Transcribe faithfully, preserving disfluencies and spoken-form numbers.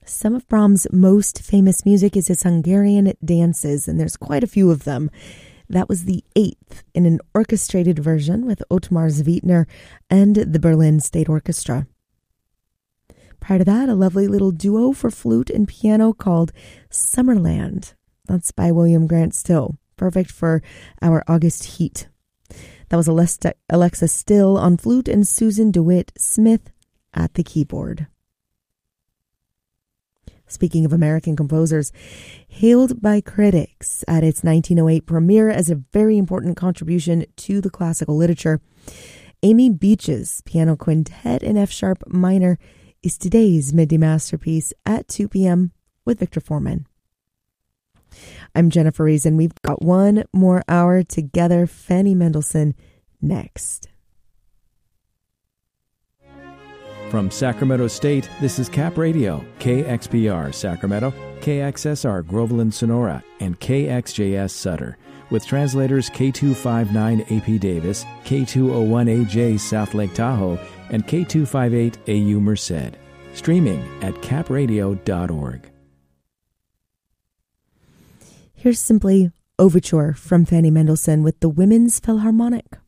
Some of Brahms' most famous music is his Hungarian dances, and there's quite a few of them. That was the eighth in an orchestrated version with Ottmar Zwittner and the Berlin State Orchestra. Prior to that, a lovely little duo for flute and piano called Summerland. That's by William Grant Still, perfect for our August heat. That was Alexa Still on flute and Susan DeWitt Smith at the keyboard. Speaking of American composers, hailed by critics at its nineteen oh eight premiere as a very important contribution to the classical literature, Amy Beach's Piano Quintet in F-sharp minor is today's midday masterpiece at two p.m. with Victor Foreman. I'm Jennifer Reason. We've got one more hour together. Fanny Mendelssohn next. From Sacramento State, this is Cap Radio, K X P R Sacramento, K X S R Groveland Sonora, and K X J S Sutter, with translators K two fifty-nine A P Davis, K two oh one A J South Lake Tahoe, and K two fifty-eight A U Merced. Streaming at cap radio dot org. Here's simply Overture from Fanny Mendelssohn with the Women's Philharmonic.